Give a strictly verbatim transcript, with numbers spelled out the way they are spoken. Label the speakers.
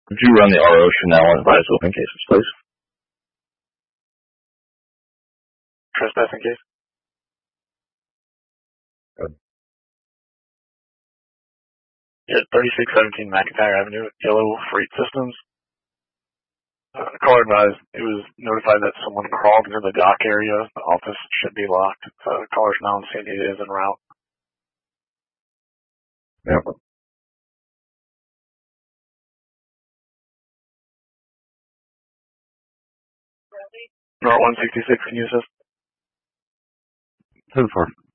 Speaker 1: Would you run the R O Chanel and advise open cases, please?
Speaker 2: Trespassing case.
Speaker 1: Good.
Speaker 2: Yeah, thirty-six seventeen McIntyre Avenue, Yellow Freight Systems. Uh, the caller advised it was notified that someone crawled into the dock area. The office should be locked. Uh, the caller's now saying it is en route.
Speaker 1: Yep.
Speaker 2: North one sixty-six, can you assist?
Speaker 1: ten four.